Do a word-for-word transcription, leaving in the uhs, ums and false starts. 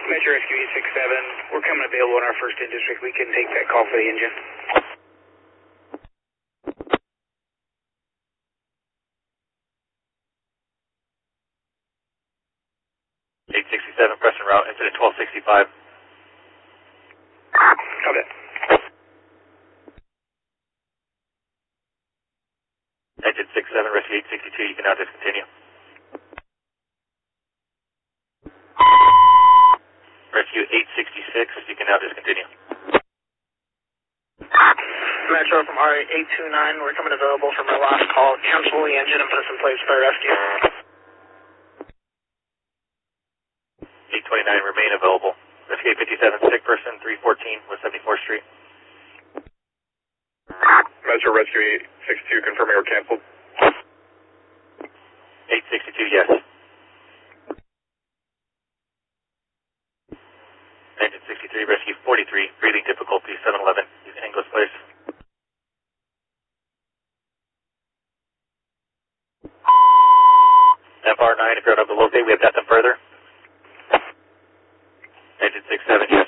Metro Rescue eight six seven, we're coming available in our first in district. We can take that call for the engine. eight sixty-seven, press en route, incident twelve sixty-five. Copy. Engine six seven, rescue eight sixty-two, you can now discontinue. Rescue eight sixty-six, you can now discontinue. Metro from R eight two nine, we're coming available from our last call. Cancel the engine and put us in place for rescue. eight twenty-nine, remain available. Rescue eight fifty-seven, sick person, three fourteen, West seventy-fourth Street. Metro Rescue eight sixty-two, confirming we're canceled. eight sixty-two, yes. Engine sixty-three, rescue forty-three, breathing difficulty, seven eleven, use Inglis place. F R nine, if you're unable to locate, we have data further. Engine six seven, yes.